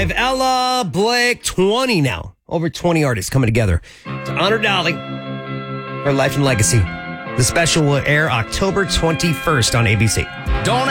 25. Ella Blake, 20 now. Over 20 artists coming together to honor Dolly, her life and legacy. The special will air October 21st on ABC. Don't